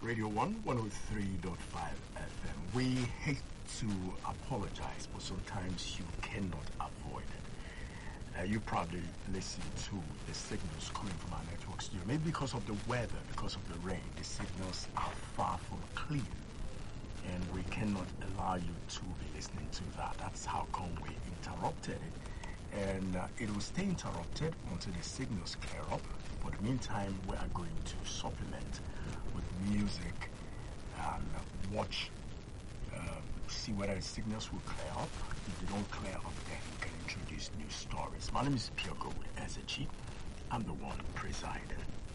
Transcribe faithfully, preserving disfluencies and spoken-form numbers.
Radio one, one oh three point five F M. We hate to apologize, but sometimes you cannot avoid it. Uh, you probably listen to the signals coming from our network studio. Maybe because of the weather, because of the rain, the signals are far from clean. And we cannot allow you to be listening to that. That's how come we interrupted it. And uh, it will stay interrupted until the signals clear up. For the meantime, we are going to supplement with music and watch, uh, see whether the signals will clear up. If they don't clear up, then we can introduce new stories. My name is Pure Gold Ezechi. I'm the one presiding.